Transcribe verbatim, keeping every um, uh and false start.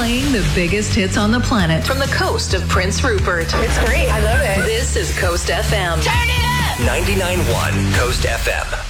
Playing the biggest hits on the planet from the coast of Prince Rupert. It's great. I love it. This is Coast F M. Turn it up! ninety-nine point one Coast F M.